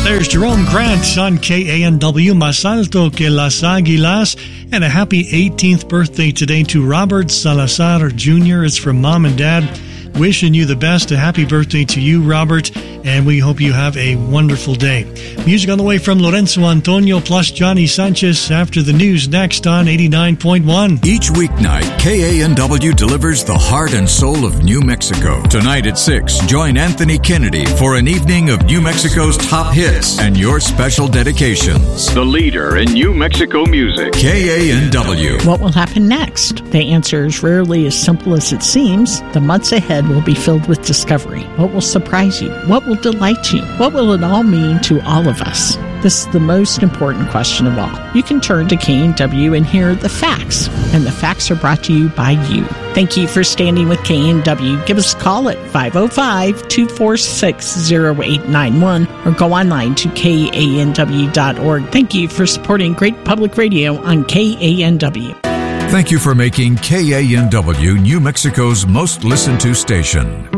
There's Jerome Grant on KANW, Más Alto que las Águilas, and a happy 18th birthday today to Robert Salazar Jr. It's from Mom and Dad. Wishing you the best. A happy birthday to you, Robert, and we hope you have a wonderful day. Music on the way from Lorenzo Antonio plus Johnny Sanchez after the news next on 89.1. Each weeknight, KANW delivers the heart and soul of New Mexico. Tonight at 6, join Anthony Kennedy for an evening of New Mexico's top hits and your special dedications. The leader in New Mexico music. KANW. What will happen next? The answer is rarely as simple as it seems. The months ahead will be filled with discovery. What will surprise you? What will delight you? What will it all mean to all of us? This is the most important question of all. You can turn to KNW and hear the facts, and the facts are brought to you by you. Thank you for standing with KNW. Give us a call at 505-246-0891 or go online to KANW.org. Thank you for supporting great public radio on KANW. Thank you for making KANW New Mexico's most listened to station.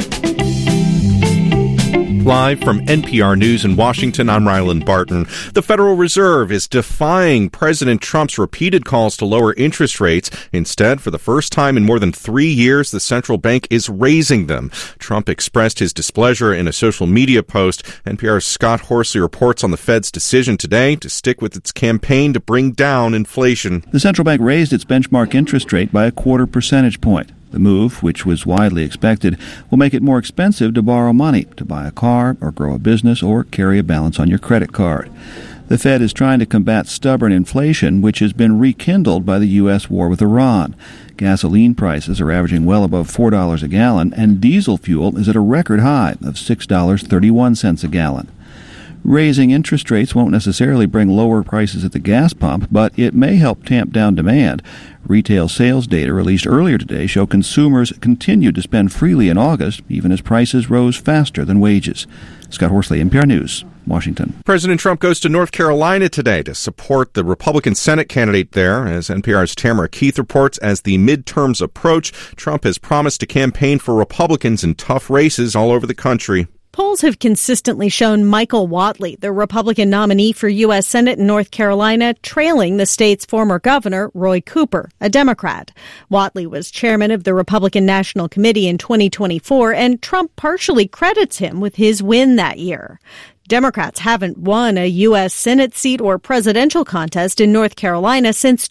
Live from NPR News in Washington, I'm Ryland Barton. The Federal Reserve is defying President Trump's repeated calls to lower interest rates. Instead, for the first time in more than 3 years, the central bank is raising them. Trump expressed his displeasure in a social media post. NPR's Scott Horsley reports on the Fed's decision today to stick with its campaign to bring down inflation. The central bank raised its benchmark interest rate by 0.25 percentage point. The move, which was widely expected, will make it more expensive to borrow money, to buy a car or grow a business or carry a balance on your credit card. The Fed is trying to combat stubborn inflation, which has been rekindled by the U.S. war with Iran. Gasoline prices are averaging well above $4 a gallon, and diesel fuel is at a record high of $6.31 a gallon. Raising interest rates won't necessarily bring lower prices at the gas pump, but it may help tamp down demand. Retail sales data released earlier today show consumers continued to spend freely in August, even as prices rose faster than wages. Scott Horsley, NPR News, Washington. President Trump goes to North Carolina today to support the Republican Senate candidate there. As NPR's Tamara Keith reports, as the midterms approach, Trump has promised to campaign for Republicans in tough races all over the country. Polls have consistently shown Michael Whatley, the Republican nominee for U.S. Senate in North Carolina, trailing the state's former governor, Roy Cooper, a Democrat. Whatley was chairman of the Republican National Committee in 2024, and Trump partially credits him with his win that year. Democrats haven't won a U.S. Senate seat or presidential contest in North Carolina since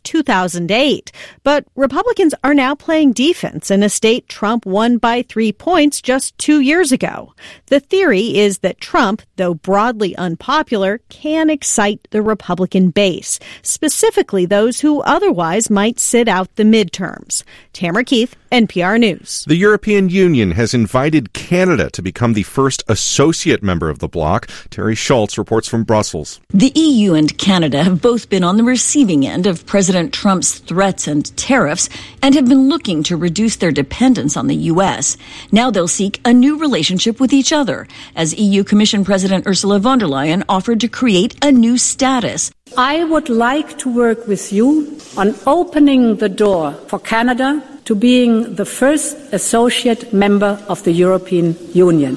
2008. But Republicans are now playing defense in a state Trump won by 3 points just 2 years ago. The theory is that Trump, though broadly unpopular, can excite the Republican base, specifically those who otherwise might sit out the midterms. Tamara Keith, NPR News. The European Union has invited Canada to become the first associate member of the bloc. Terry Schultz reports from Brussels. The EU and Canada have both been on the receiving end of President Trump's threats and tariffs and have been looking to reduce their dependence on the U.S. Now they'll seek a new relationship with each other, as EU Commission President Ursula von der Leyen offered to create a new status. I would like to work with you on opening the door for Canada to being the first associate member of the European Union.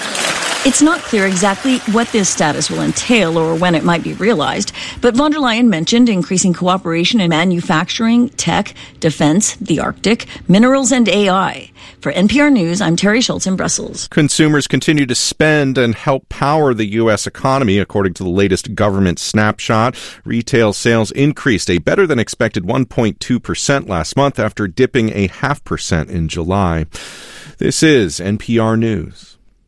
It's not clear exactly what this status will entail or when it might be realized, but von der Leyen mentioned increasing cooperation in manufacturing, tech, defense, the Arctic, minerals, and AI. For NPR News, I'm Terry Schultz in Brussels. Consumers continue to spend and help power the U.S. economy, according to the latest government snapshot. Retail sales increased a better-than-expected 1.2% last month after dipping 0.5% in July. This is NPR News.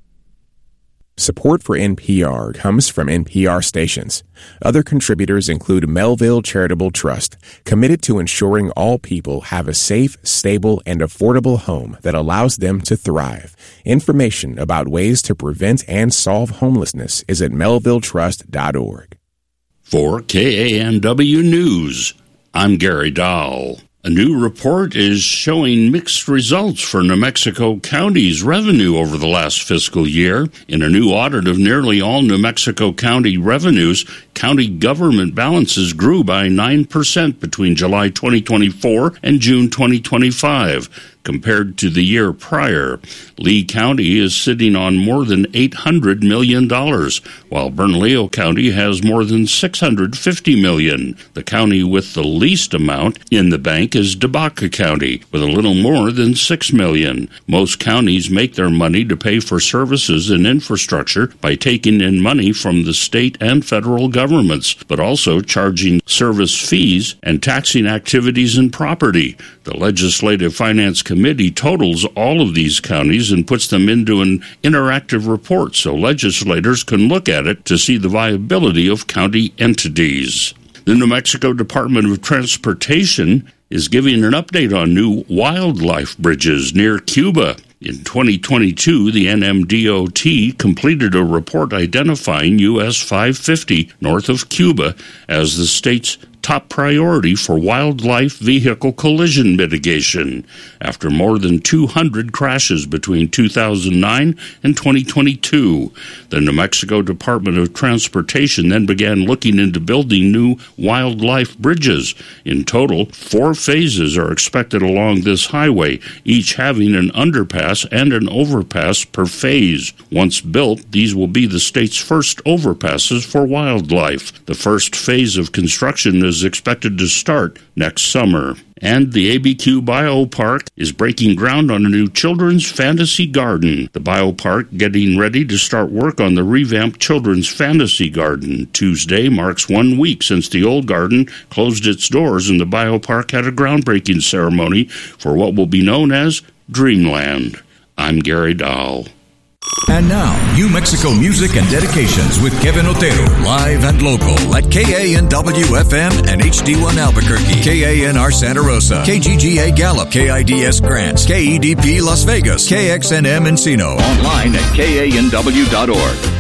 Support for NPR comes from NPR stations. Other contributors include Melville Charitable Trust, committed to ensuring all people have a safe, stable, and affordable home that allows them to thrive. Information about ways to prevent and solve homelessness is at melvilletrust.org. For KANW News, I'm Gary Dahl. A new report is showing mixed results for New Mexico County's revenue over the last fiscal year. In a new audit of nearly all New Mexico County revenues, county government balances grew by 9% between July 2024 and June 2025. compared to the year prior. Lee County is sitting on more than $800 million, while Bernalillo County has more than $650 million. The county with the least amount in the bank is DeBaca County, with a little more than $6 million. Most counties make their money to pay for services and infrastructure by taking in money from the state and federal governments, but also charging service fees and taxing activities and property. The Legislative Finance Committee totals all of these counties and puts them into an interactive report so legislators can look at it to see the viability of county entities. The New Mexico Department of Transportation is giving an update on new wildlife bridges near Cuba. In 2022, the NMDOT completed a report identifying US 550 north of Cuba as the state's top priority for wildlife vehicle collision mitigation after more than 200 crashes between 2009 and 2022. The New Mexico Department of Transportation then began looking into building new wildlife bridges. In total, 4 phases are expected along this highway, each having an underpass and an overpass per phase. Once built, these will be the state's first overpasses for wildlife. The first phase of construction is expected to start next summer. And the ABQ Biopark is breaking ground on a new children's fantasy garden. The biopark getting ready to start work on the revamped children's fantasy garden. Tuesday marks 1 week since the old garden closed its doors, and the biopark had a groundbreaking ceremony for what will be known as Dreamland. I'm Gary Dahl. And now, New Mexico music and dedications with Kevin Otero, live and local at KANW-FM and HD1 Albuquerque, KANR Santa Rosa, KGGA Gallup, KIDS Grants, KEDP Las Vegas, KXNM Encino. Online at KANW.org.